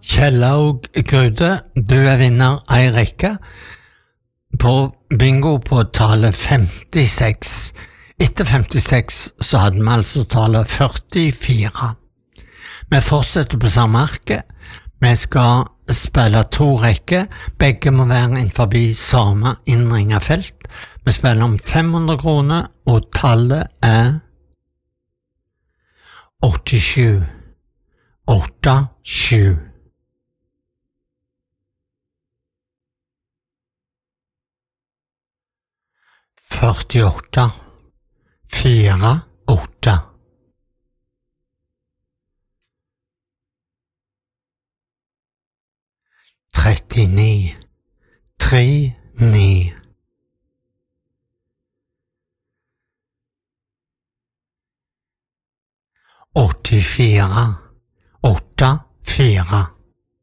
Kjellaug Grude, du er vinner av en rekke på bingo på tallet 56. Etter 56 så hadde vi altså tallet 44. Vi fortsetter på samme arket. Vi skal spille 2 rekker. Begge må være innenfor samme innringet felt. Vi spiller om 500 kroner, og tallet er 87. 87. 48. 48. 39. 39. 84. 84.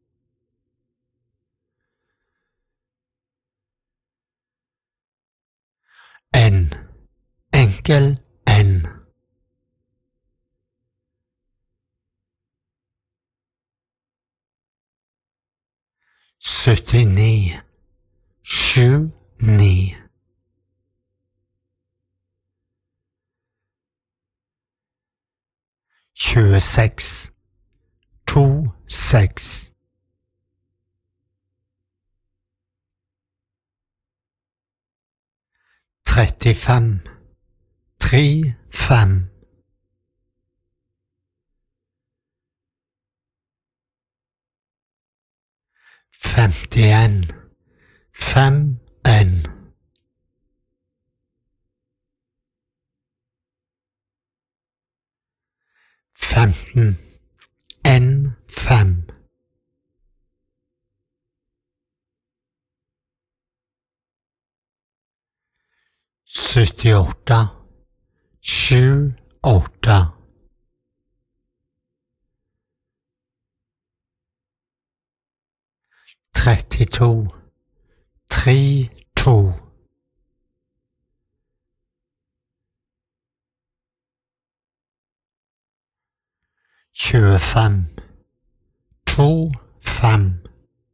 1. Enkel N. 79. 79. 26. 26. 35. 35. 51. 51. 15. N5. 78. 78. 32. 32. 25. 25.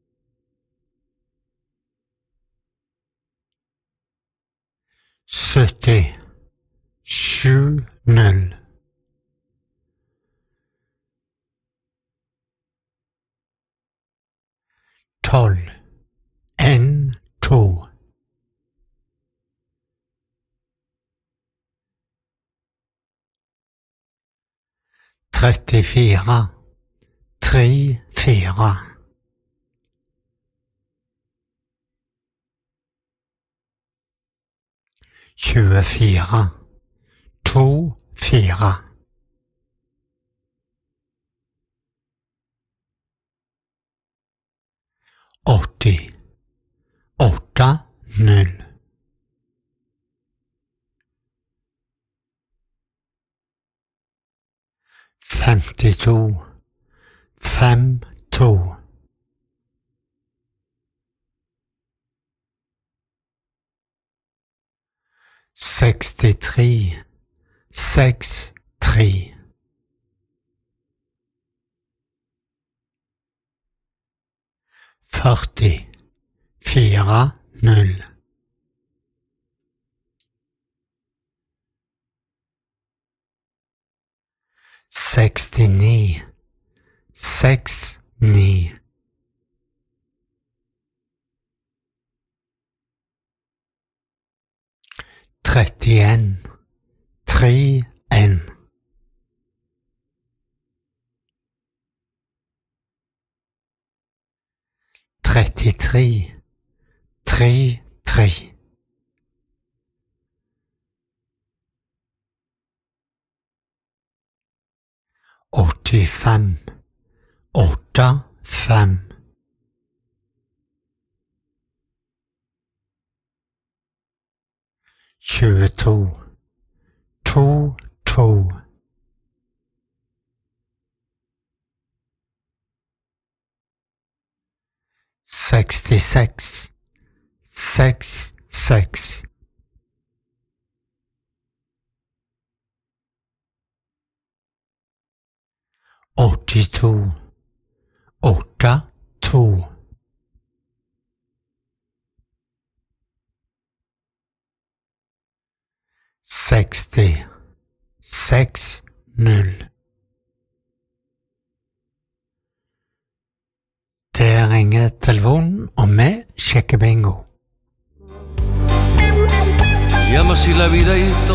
70. 70. 12. N2. 34. 34. 24. 24. 80. 80. 52. 52. 63. 63. 40. 40. 69. 69. 31. 31. 33. 33. 85. 85. 22. 22. 66. 66. 82. 82. 60. Det ringer telefonen, og vi sjekker bingo. Llama si la vida hizo